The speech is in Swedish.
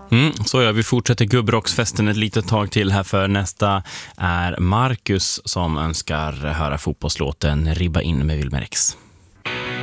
Så vi fortsätter gubbrocksfesten ett litet tag till här, för nästa är Marcus som önskar höra fotbollslåten Ribba in med Wilmer X.